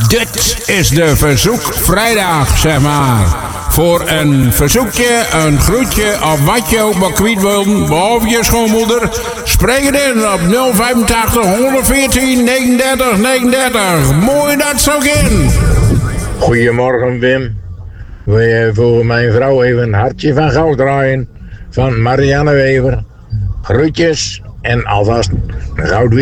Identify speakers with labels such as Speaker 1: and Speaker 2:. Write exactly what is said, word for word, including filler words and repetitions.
Speaker 1: Dit is de verzoekvrijdag, zeg maar. Voor een verzoekje, een groetje of wat je ook maar kwijt wil, behalve je schoonmoeder, spreek het in op nul vijfentachtig honderdveertien negenendertig negenendertig. Mooi dat zo in.
Speaker 2: Goedemorgen Wim. Wil je voor mijn vrouw even een hartje van goud draaien van Marianne Wever? Groetjes en alvast een goud